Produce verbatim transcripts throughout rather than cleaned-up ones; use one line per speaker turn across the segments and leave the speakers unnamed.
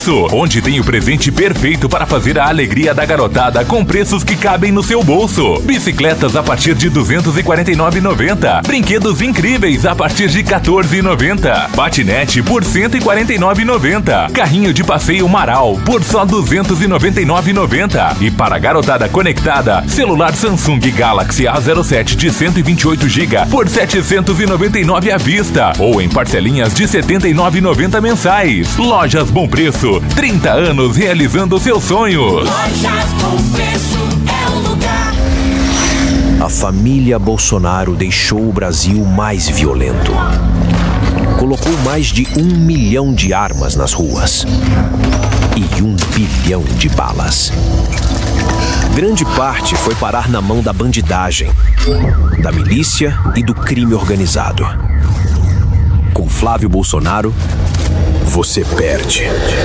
onde tem o presente perfeito para fazer a alegria da garotada com preços que cabem no seu bolso. Bicicletas a partir de duzentos e quarenta e nove reais e noventa centavos. Brinquedos incríveis a partir de quatorze reais e noventa centavos. Patinete por cento e quarenta e nove reais e noventa centavos. Carrinho de passeio Marau por só duzentos e noventa e nove reais e noventa centavos. E para a garotada conectada, celular Samsung Galaxy A zero sete de cento e vinte e oito gigas por setecentos e noventa e nove reais à vista ou em parcelinhas de setenta e nove reais e noventa centavos mensais. Lojas Bom Preço, trinta anos realizando seus sonhos.
Lojas Bom Preço é o lugar.
A família Bolsonaro deixou o Brasil mais violento. Colocou mais de um milhão de armas nas ruas e um bilhão de balas. Grande parte foi parar na mão da bandidagem, da milícia e do crime organizado. Com Flávio Bolsonaro, você perde.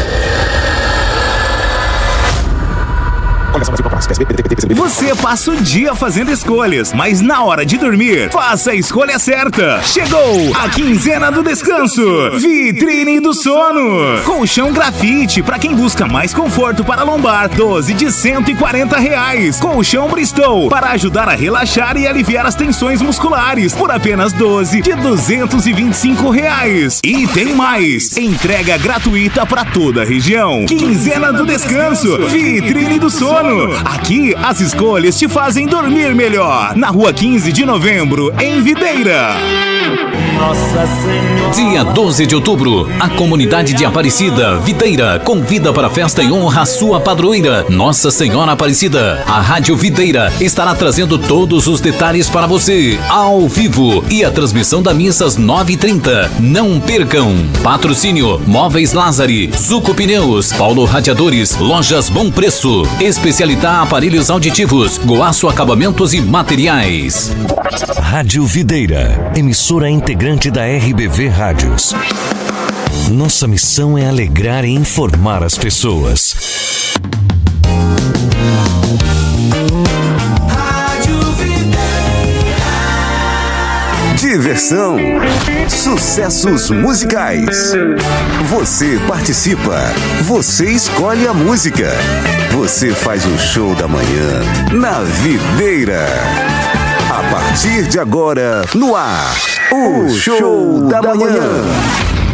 Você passa o dia fazendo escolhas, mas na hora de dormir, faça a escolha certa. Chegou a quinzena do descanso. Vitrine do sono. Colchão grafite, para quem busca mais conforto para lombar, doze de cento e quarenta reais. Colchão Bristol, para ajudar a relaxar e aliviar as tensões musculares, por apenas doze de duzentos e vinte e cinco reais. E tem mais, entrega gratuita para toda a região. Quinzena do descanso. Vitrine do sono. Aqui, as escolhas te fazem dormir melhor. Na rua quinze de novembro, em Videira.
Dia doze de outubro, a comunidade de Aparecida, Videira, convida para a festa em honra à sua padroeira, Nossa Senhora Aparecida. A Rádio Videira estará trazendo todos os detalhes para você, ao vivo, e a transmissão da missa às nove e trinta. Não percam! Patrocínio: Móveis Lázari, Zuco Pneus, Paulo Radiadores, Lojas Bom Preço, Especialità Aparelhos Auditivos, Goaço Acabamentos e Materiais.
Rádio Videira, emissora integrante da R B V Rádios. Nossa missão é alegrar e informar as pessoas.
Rádio Videira.
Diversão, sucessos musicais. Você participa, você escolhe a música, você faz o show da manhã na Videira. A partir de agora, no ar, o Show da Manhã.